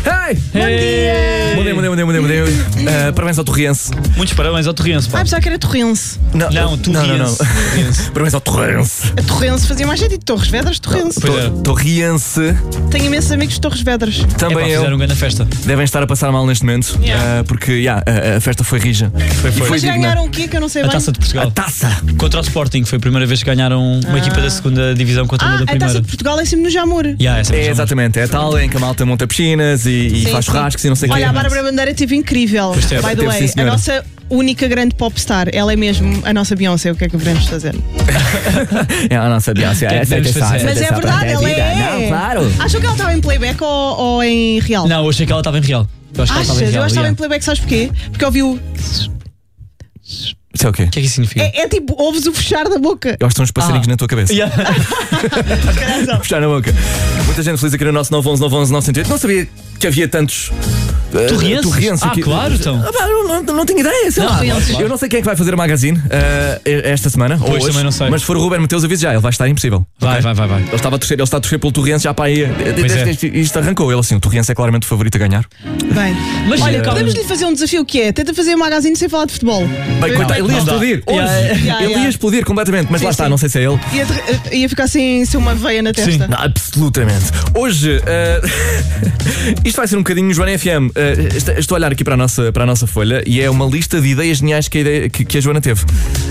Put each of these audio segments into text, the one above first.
Hey! Bom dia. Parabéns ao Torriense. Muitos parabéns ao Torriense, pá. Pensava que era Torrense. Não, Torriense. Parabéns ao Torrense. A Torrense fazia mais sentido. Torres Vedras, Torrense. Pois é. Torriense. Tenho imensos amigos de Torres Vedras. Também eu. Fizeram uma grande festa. Devem estar a passar mal neste momento. Porque a festa foi rija. Foi. Mas digna. ganharam o quê que eu não sei A bem? Taça de Portugal. A taça. Contra o Sporting. Foi a primeira vez que ganharam uma equipa da segunda divisão contra uma da A primeira. Taça de Portugal é sempre no Jamor. Essa É exatamente, é tal em que a malta monta piscinas e faz churrascos e não sei o quê. Olha, a Bárbara Bandeira esteve incrível. Pois teve. By the Teve, way, sim, a senhora. nossa única grande popstar. Ela é mesmo a nossa Beyoncé. O que é que devemos fazer? É a nossa Beyoncé. que devemos fazer? Mas é verdade, ela é. Não, claro. Achou que ela estava em playback ou em real? Não, eu achei que ela estava em real. Eu acho que ela estava em Achas? real. Eu acho que estava em yeah. playback, sabes porquê? Porque ouviu. Isso é o quê? O que é que isso significa? É tipo, ouves o fechar da boca. Eu acho que são uns passarinhos na tua cabeça. Yeah. Fechar na boca. Muita gente feliz aqui no nosso 911-911-908. Não sabia que havia tantos Torrienses? aqui. Claro, então. Não tinha ideia, sei lá. Torrienses. Eu não sei quem é que vai fazer o magazine esta semana ou Pois, hoje, também não sei. mas se for o Ruben Mateus, aviso já, ele vai estar impossível. Vai. Ele está a torcer pelo Torriense já para aí. Pois é. Isto arrancou ele assim. O Torriense é claramente o favorito a ganhar. Bem, Mas olha, calma. podemos-lhe fazer um desafio que é: tenta fazer um magazine sem falar de futebol. Bem, coitado, ele ia não dá. explodir. Hoje, Yeah. ele ia explodir completamente, mas Sim, lá está, sim. não sei se é ele. Ia ficar sem uma veia na testa. Não, absolutamente. Hoje, isto vai ser um bocadinho Joana FM. Estou a olhar aqui para a nossa folha e é uma lista de ideias geniais que a Joana teve.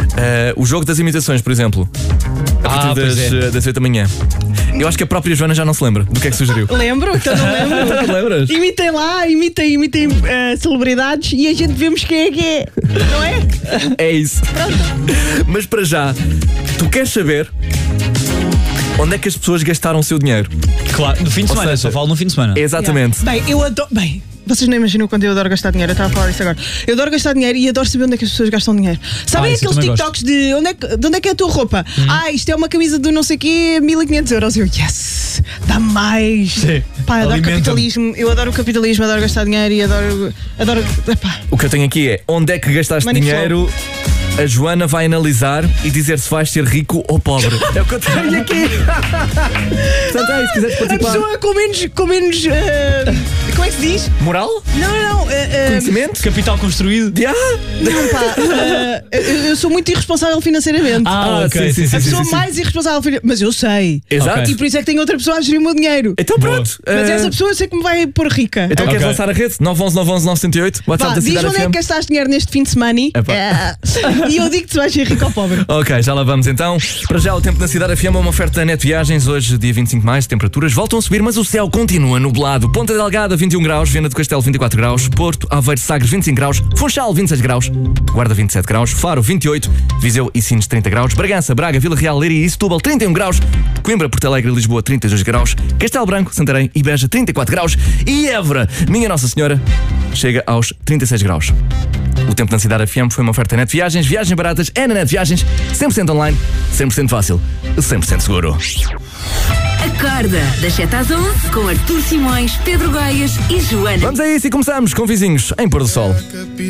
O jogo das imitações, por exemplo, a partir das 8 da manhã. Eu acho que a própria Joana já não se lembra do que é que sugeriu. Lembro, então não lembro. Não lembras? Imitem lá, imitem celebridades e a gente vemos quem é que é. Não é? É isso. Mas para já, tu queres saber onde é que as pessoas gastaram o seu dinheiro? Claro, no fim de Ou semana, seja, só falo no fim de semana. Exatamente. Bem, eu adoro. Bem, vocês não imaginam quando eu adoro gastar dinheiro. Eu estava a falar isso agora. Eu adoro gastar dinheiro e adoro saber onde é que as pessoas gastam dinheiro. Sabem isso eu aqueles também TikToks de onde é que é a tua roupa? Isto é uma camisa do não sei quê, 1500 euros. Eu, yes, dá mais. Sim. Pá, adoro Alimenta-me. capitalismo. Eu adoro o capitalismo, adoro gastar dinheiro e adoro. Epá. O que eu tenho aqui é onde é que gastaste Money dinheiro. A Joana vai analisar e dizer se vais ser rico ou pobre. É o que eu tenho aqui. Portanto, é isso, se quiseres A participar. pessoa com menos como é que se diz? Moral? Não. Conhecimento? Capital construído. Não, pá. Eu sou muito irresponsável financeiramente. Ok. sim, A pessoa mais irresponsável financeiramente. Mas eu sei. Exato. Ok. E por isso é que tenho outra pessoa a gerir o meu dinheiro. Então pronto. Mas essa pessoa eu sei que me vai pôr rica. Então Ok. queres lançar a rede? 911-911-908? WhatsApp Vá, da diz Cidade onde é que FM? gastaste dinheiro neste fim de semana e eu digo-te se vais ser rico ou pobre. Ok, já lá vamos então. Para já o tempo na Cidade FM é uma oferta Net Viagens. Hoje, dia 25 de maio, as temperaturas voltam a subir, mas o céu continua nublado. Ponta Delgada, 21 graus. Viana do Castelo, 24 graus. Porto, Aveiro, Sagres, 25 graus. Funchal, 26 graus. Guarda, 27 graus. Faro, 28. Viseu e Sines, 30 graus. Bragança, Braga, Vila Real, Leiria e Setúbal, 31 graus. Coimbra, Porto Alegre e Lisboa, 32 graus. Castelo Branco, Santarém e Beja, 34 graus. E Évora, minha Nossa Senhora, chega aos 36 graus. O tempo na Cidade FM foi uma oferta Net Viagens. Viagens baratas é na Net Viagens. 100% online, 100% fácil, 100% seguro. Acorda, das 7 às 11, com Artur Simões, Pedro Gaias e Joana. Vamos a isso e começamos com Vizinhos em Pôr do Sol.